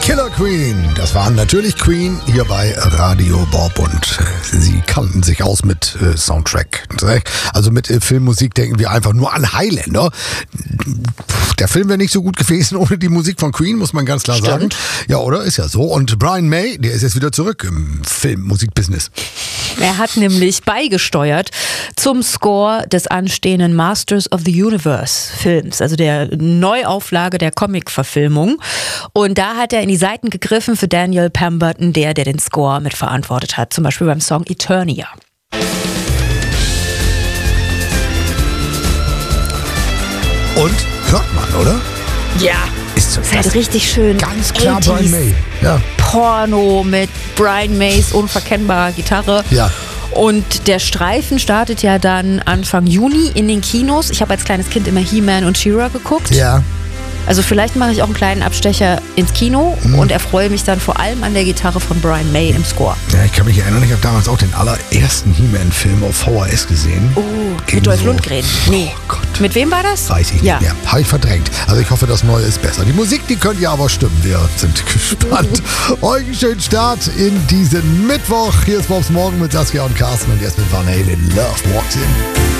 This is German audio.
Killer Queen. Das waren natürlich Queen hier bei Radio Bob und sie kannten sich aus mit Soundtrack. Also mit Filmmusik denken wir einfach nur an Highlander. Der Film wäre nicht so gut gewesen ohne die Musik von Queen, muss man ganz klar sagen. Ja, oder? Ist ja so. Und Brian May, der ist jetzt wieder zurück im Filmmusikbusiness. Er hat nämlich beigesteuert zum Score des anstehenden Masters of the Universe Films, also der Neuauflage der Comic-Verfilmung. Und da hat er in die Seiten gegriffen für Daniel Pemberton, der den Score mitverantwortet hat, zum Beispiel beim Song Eternia. Und hört man, oder? Ja, ist halt richtig schön. Ganz klar 80s Brian May. Ja. Porno mit Brian Mays unverkennbarer Gitarre. Ja. Und der Streifen startet ja dann Anfang Juni in den Kinos. Ich habe als kleines Kind immer He-Man und She-Ra geguckt. Ja. Also vielleicht mache ich auch einen kleinen Abstecher ins Kino und erfreue mich dann vor allem an der Gitarre von Brian May im Score. Ja, ich kann mich erinnern, ich habe damals auch den allerersten He-Man-Film auf VHS gesehen. Oh, mit Dolph Lundgren. Nee. Oh Gott. Mit wem war das? Weiß ich nicht mehr. Habe ich verdrängt. Also ich hoffe, das Neue ist besser. Die Musik, die könnte ja aber stimmen. Wir sind gespannt. Euch einen schönen Start in diesen Mittwoch. Hier ist Bobs Morgen mit Saskia und Carsten und jetzt mit Van Halen. Love Walks In.